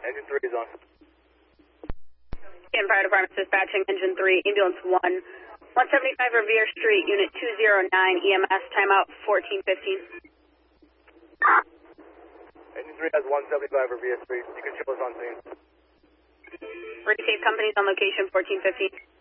Engine 3 is on. Fire Department dispatching engine 3, ambulance 1, 175 Revere Street, unit 209, EMS, timeout 1415. Engine 3 has 175 Revere Street. You can show us on scene. Ready safe companies on location 1415.